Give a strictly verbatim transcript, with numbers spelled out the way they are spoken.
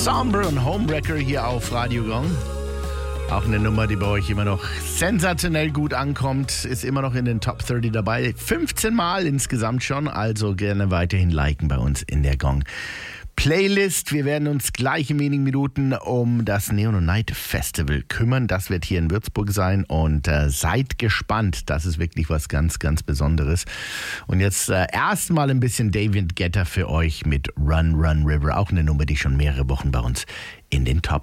Sombre und Homewrecker hier auf Radio Gong. Auch eine Nummer, die bei euch immer noch sensationell gut ankommt, ist immer noch in den Top dreißig dabei. fünfzehn Mal insgesamt schon, also gerne weiterhin liken bei uns in der Gong Playlist. Wir werden uns gleich in wenigen Minuten um das Neon Night Festival kümmern. Das wird hier in Würzburg sein und äh, seid gespannt. Das ist wirklich was ganz, ganz Besonderes. Und jetzt äh, erstmal ein bisschen David Guetta für euch mit Run, Run River. Auch eine Nummer, die schon mehrere Wochen bei uns in den Top